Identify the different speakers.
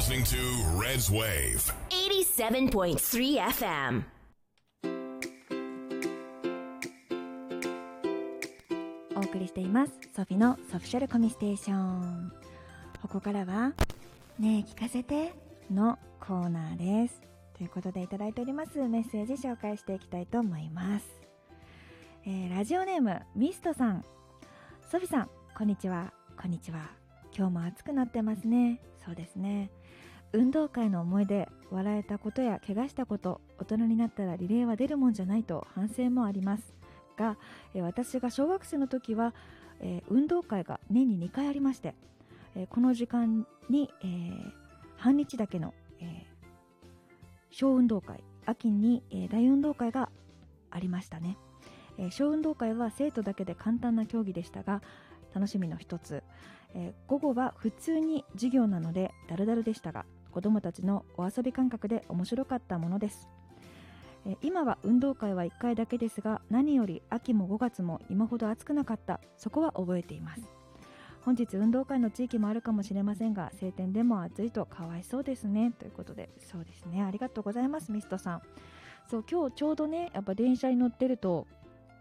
Speaker 1: listening to Red's Wave
Speaker 2: 87.3 FM。
Speaker 3: お送りしていますソフィのソフィシャルコミステーション。ここからはねえ聞かせてのコーナーです。ということでいただいておりますメッセージ紹介していきたいと思います。ラジオネームミストさん、ソフィさんこんにちは。こんにちは。今日も暑くなってますね。そうですね。運動会の思い出、笑えたことや怪我したこと、大人になったらリレーは出るもんじゃないと反省もありますが、私が小学生の時は、運動会が年に2回ありまして、この時間に、半日だけの、小運動会、秋に、大運動会がありましたね。小運動会は生徒だけで簡単な競技でしたが楽しみの一つ、午後は普通に授業なのでだるだるでしたが子どもたちのお遊び感覚で面白かったものです。今は運動会は1回だけですが何より秋も5月も今ほど暑くなかった、そこは覚えています。本日運動会の地域もあるかもしれませんが晴天でも暑いとかわいそうですねということで、そうですね、ありがとうございますミストさん。そう、今日ちょうどねやっぱ電車に乗ってると